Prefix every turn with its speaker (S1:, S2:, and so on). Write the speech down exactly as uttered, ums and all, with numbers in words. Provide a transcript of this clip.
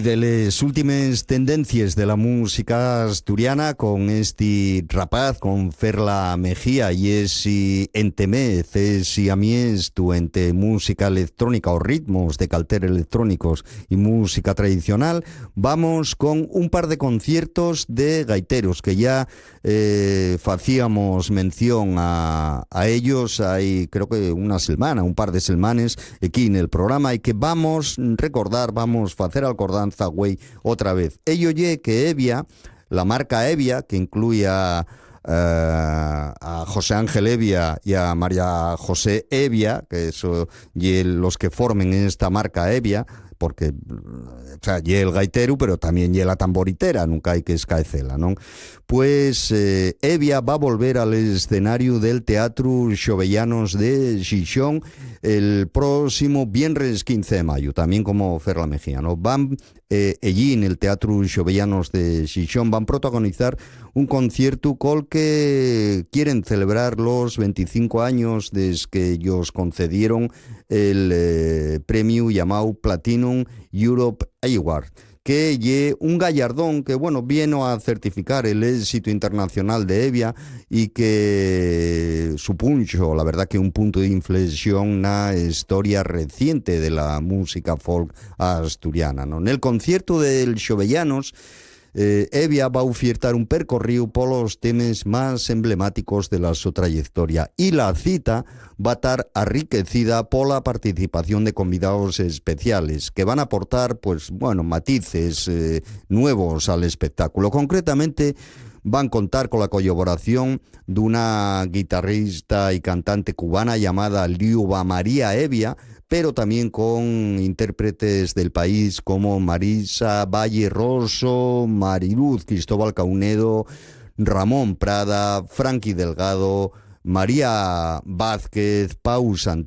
S1: de las últimas tendencias de la música asturiana con este rapaz, con Ferla Mejía, y es si entemez, es si a mí es tu ente música electrónica o ritmos de calter electrónicos y música tradicional. Vamos con un par de conciertos de gaiteros que ya eh, hacíamos mención a, a ellos hay creo que una semana, un par de semanas aquí en el programa, y que vamos a recordar, vamos a hacer acordanza, güey, otra vez. Ello ye que Evia, la marca Evia, que incluye a, uh, a José Ángel Evia y a María José Evia, que son los que formen esta marca Evia, porque, o sea, ye el gaitero, pero también ye la tamboritera, nunca hay que escaecela, ¿no? Pues eh, Evia va a volver al escenario del Teatro Xovellanos de Xixón el próximo viernes quince de mayo, también como Ferla Mejía, ¿no? Van eh, allí en el Teatro Xovellanos de Xixón, van a protagonizar un concierto col que quieren celebrar los veinticinco años desde que ellos concedieron el eh, premio llamado Platinum Europe Award, que lle un gallardón que, bueno, vino a certificar el éxito internacional de Evia y que supuncho, la verdad, que un punto de inflexión en la historia reciente de la música folk asturiana, ¿no? En el concierto del Xovellanos, Eh, Evia va a ofertar un percorrido por los temas más emblemáticos de la su trayectoria, y la cita va a estar enriquecida por la participación de convidados especiales que van a aportar, pues, bueno, matices eh, nuevos al espectáculo. Concretamente, van a contar con la colaboración de una guitarrista y cantante cubana llamada Liuba María Evia, pero también con intérpretes del país como Marisa Valle Rosso, Mariluz Cristóbal Caunedo, Ramón Prada, Frankie Delgado, María Vázquez, Pau Santana